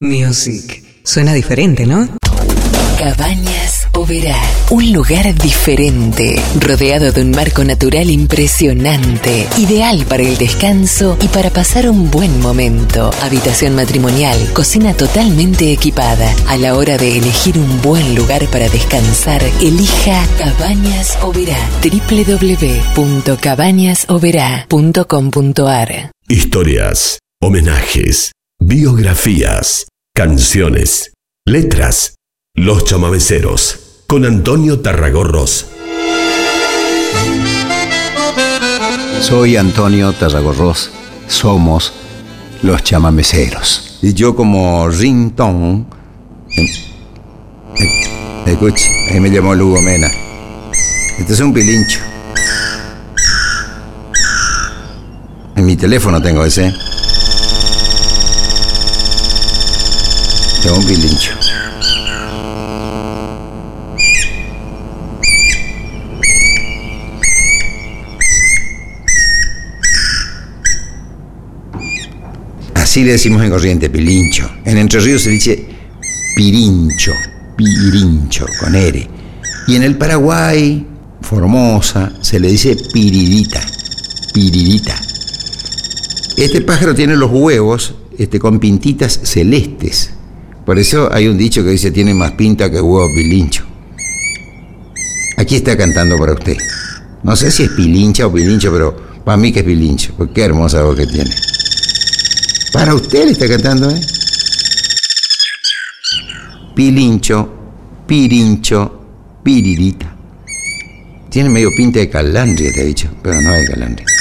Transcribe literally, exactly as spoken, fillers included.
Music. Suena diferente, ¿no? Cabañas Oberá, un lugar diferente, rodeado de un marco natural impresionante, ideal para el descanso y para pasar un buen momento. Habitación matrimonial, cocina totalmente equipada. A la hora de elegir un buen lugar para descansar, elija Cabañas Oberá. doble u doble u doble u punto cabañas oberá punto com punto ar. Historias, homenajes, biografías, canciones, letras. Los chamameceros, con Antonio Tarragorros. Soy Antonio Tarragorros. Somos los chamameceros. Y yo como ringtone... Eh, eh, escuche, ahí me llamó Lugo Mena. Este es un pilincho. En mi teléfono tengo ese. Tengo un pilincho. Así le decimos en Corriente, pilincho. En Entre Ríos se dice pirincho, pirincho, con R. Y en el Paraguay, Formosa, se le dice piridita, piridita. Este pájaro tiene los huevos este, con pintitas celestes. Por eso hay un dicho que dice, tiene más pinta que huevo pilincho. Aquí está cantando para usted. No sé si es pilincha o pilincho, pero para mí que es pilincho, porque qué hermosa voz que tiene. Para usted le está cantando, ¿eh? Pilincho, pirincho, piririta. Tiene medio pinta de calandria, te he dicho, pero no es de calandria.